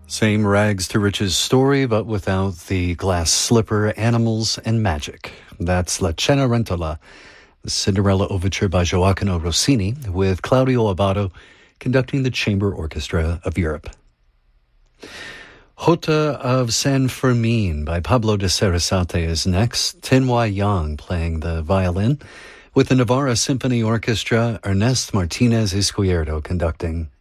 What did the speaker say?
Same rags to riches story, but without the glass slipper, animals, and magic. That's La Cenerentola, the Cinderella Overture by Gioacchino Rossini, with Claudio Abbado conducting the Chamber Orchestra of Europe. Jota of San Fermin by Pablo de Sarasate is next. Tenhua Yang playing the violin, with the Navarra Symphony Orchestra, Ernest Martinez Izquierdo conducting.